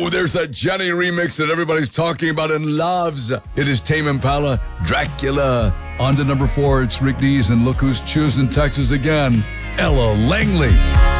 Oh, there's that Jenny remix that everybody's talking about and loves. It is Tame Impala, Dracula. On to number 4, it's Rick Dees and Look Who's Choosing Texas again, Ella Langley.